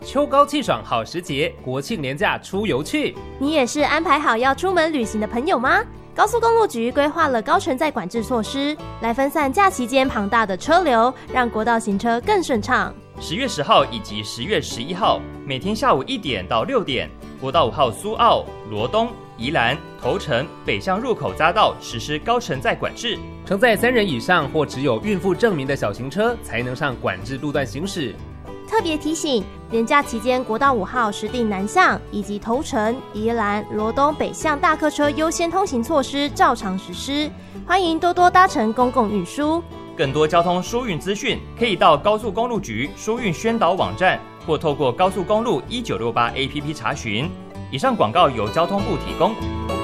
秋高气爽好时节，国庆连假出游去。 你也是安排好要出门旅行的朋友吗？高速公路局规划了高承载管制措施，来分散假期间庞大的车流，让国道行车更顺畅。 10月10号以及10月11号，每天下午1点到6点，国道5号苏澳、罗东、宜兰、头城北向入口匝道实施高承载管制， 承载3人以上或只有孕妇证明的小型车才能上管制路段行驶。 特别提醒，连假期间国道5号石碇南向以及头城、宜兰、罗东北向大客车优先通行措施照常实施，欢迎多多搭乘公共运输。 更多交通疏运资讯，可以到高速公路局疏运宣导网站，或透过高速公路1968 APP 查询。以上广告由交通部提供。